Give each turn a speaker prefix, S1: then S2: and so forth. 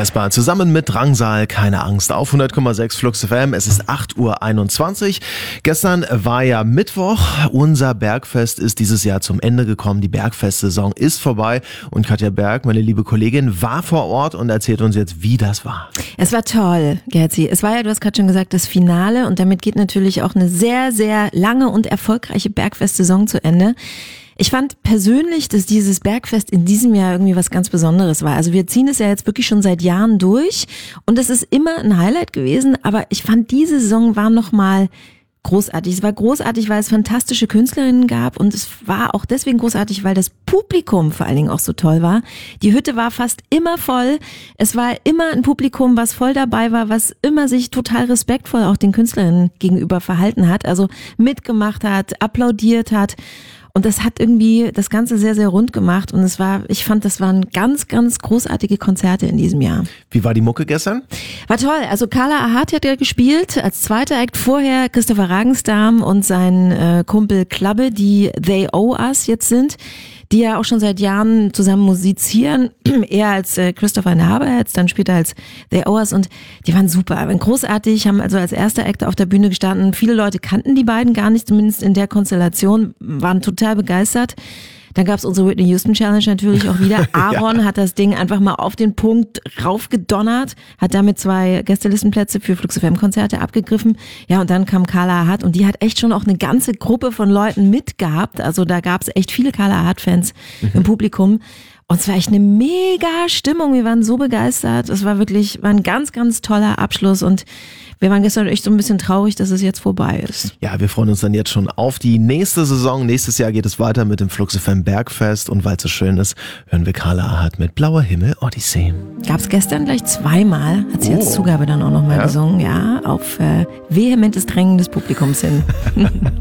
S1: Casper zusammen mit Drangsal, keine Angst, auf 100,6 Flux FM. Es ist 8:21 Uhr. Gestern war ja Mittwoch. Unser Bergfest ist dieses Jahr zum Ende gekommen. Die Bergfest-Saison ist vorbei und Katja Berg, meine liebe Kollegin, war vor Ort und erzählt uns jetzt, wie das war.
S2: Es war toll, Gerzi. Es war ja, du hast gerade schon gesagt, das Finale und damit geht natürlich auch eine sehr, sehr lange und erfolgreiche Bergfest-Saison zu Ende. Ich fand persönlich, dass dieses Bergfest in diesem Jahr irgendwie was ganz Besonderes war. Also wir ziehen es ja jetzt wirklich schon seit Jahren durch und es ist immer ein Highlight gewesen, aber ich fand, diese Saison war nochmal großartig. Es war großartig, weil es fantastische Künstlerinnen gab und es war auch deswegen großartig, weil das Publikum vor allen Dingen auch so toll war. Die Hütte war fast immer voll. Es war immer ein Publikum, was voll dabei war, was immer sich total respektvoll auch den Künstlerinnen gegenüber verhalten hat, also mitgemacht hat, applaudiert hat. Und das hat irgendwie das Ganze sehr, sehr rund gemacht und ich fand, das waren ganz, ganz großartige Konzerte in diesem Jahr.
S1: Wie war die Mucke gestern?
S2: War toll. Also Carla Ahat hat ja gespielt als zweiter Act, vorher Christopher Ragenstam und sein Kumpel Klabbe, die They Owe Us jetzt sind, die ja auch schon seit Jahren zusammen musizieren. Er als Christopher Naberherz, dann später als They Owe Us und die waren super, waren großartig, haben also als erster Act auf der Bühne gestanden. Viele Leute kannten die beiden gar nicht, zumindest in der Konstellation, waren total begeistert. Dann gab's unsere Whitney Houston Challenge natürlich auch wieder. Aaron hat das Ding einfach mal auf den Punkt raufgedonnert, hat damit 2 Gästelistenplätze für Flux FM Konzerte abgegriffen. Ja, und dann kam Carla Ahat und die hat echt schon auch eine ganze Gruppe von Leuten mitgehabt. Also da gab's echt viele Carla Ahat Fans im Publikum. Und es war echt eine mega Stimmung. Wir waren so begeistert. Es war ein ganz, ganz toller Abschluss und wir waren gestern echt so ein bisschen traurig, dass es jetzt vorbei ist.
S1: Ja, wir freuen uns dann jetzt schon auf die nächste Saison. Nächstes Jahr geht es weiter mit dem Flux FM Bergfest und weil es so schön ist, hören wir Carla Ahat mit Blauer Himmel Odyssee.
S2: Gab's gestern gleich 2-mal, hat sie als Zugabe dann auch nochmal gesungen, ja, auf vehementes Drängen des Publikums hin.